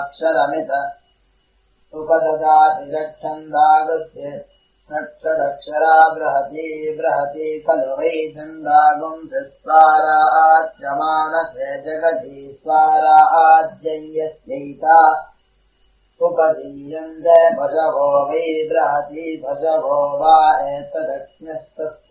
षडक्षरमित उपददाति षट्छन्दागस्य षट्षडक्षरा बृहति बृहति खलु वै छन्दागुंसस्वाराच्यमानसे जगति स्वाराज्यस्यैता उपदीयन्ते भजवो वै बृहति भजवो वा एतदज्ञस्तस्य